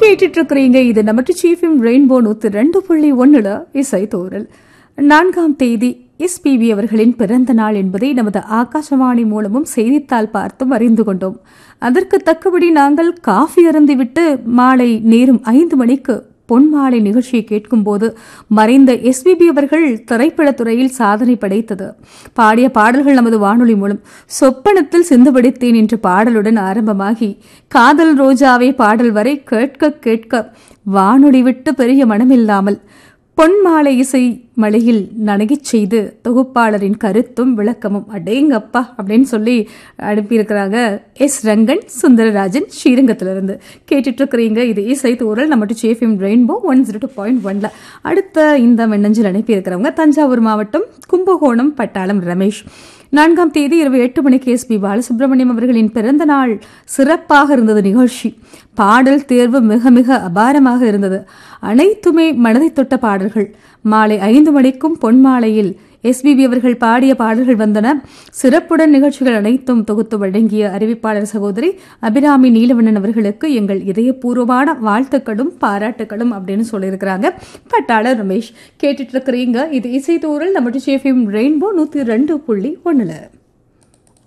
கேட்டுட்டு இருக்கிறீங்க. இது நம்ம சீஃபிம் ரெயின்போ 102.1 இசை தோறல். 4ஆம் தேதி எஸ்பிபி அவர்களின் பிறந்த நாள் என்பதை நமது ஆகாசவாணி மூலமும் செய்தித்தாள் பார்த்தும் அறிந்து கொண்டோம். அதற்கு தக்கபடி நாங்கள் காஃபி அருந்திவிட்டு மாலை நேரம் 5 மணிக்கு பொன்மாலை நிகழ்ச்சியை கேட்கும் போது மறைந்த எஸ்பிபி அவர்கள் திரைப்படத்துறையில் சாதனை படைத்தது. பாடிய பாடல்கள் நமது வானொலி மூலம் சொப்பனத்தில் சிந்துபடித்தேன் என்ற பாடலுடன் ஆரம்பமாகி காதல் ரோஜாவே பாடல் வரை கேட்க கேட்க வானொலி விட்டு பெரிய மனமில்லாமல் பொன்மாலை இசை மழையில் நனகிச் செய்து தொகுப்பாளரின் கருத்தும் விளக்கமும் அடேங்கப்பா அப்படின்னு சொல்லி அனுப்பியிருக்கிறாங்க எஸ் ரங்கன் சுந்தரராஜன் ஸ்ரீரங்கத்திலிருந்து. கேட்டுட்டு இருக்கிறீங்க. இது இசை தூரல் நம்ம சேஃபிம் ரெயின்போ 102.1. அடுத்த இந்த மின்னஞ்சல் அனுப்பியிருக்கிறவங்க தஞ்சாவூர் மாவட்டம் கும்பகோணம் பட்டாளம் ரமேஷ். 4ஆம் தேதி இரவு 8 மணிக்கு எஸ்பி பாலசுப்ரமணியம் அவர்களின் பிறந்த நாள் சிறப்பாக இருந்தது. நிகழ்ச்சி பாடல் தேர்வு மிக மிக அபாரமாக இருந்தது. அனைத்துமே மனதை தொட்ட பாடல்கள். மாலை 5 மணிக்கும் பொன்மாலையில் எஸ்பிபி அவர்கள் பாடிய பாடல்கள் வந்தன. சிறப்புடன் நிகழ்ச்சிகள் அனைத்தும் தொகுத்து வழங்கிய அறிவிப்பாளர் சகோதரி அபிராமி நீலவண்ணன் அவர்களுக்கு எங்கள் இதயபூர்வமான வாழ்த்துக்களும் பாராட்டுகளும் அப்படின்னு சொல்லியிருக்கிறாங்க பட்டாளர் ரமேஷ். கேட்டுட்டு இருக்கிறீங்க. இது இசை தூரல் நம்ம சேஃபிம் ரெயின்போ 102.1.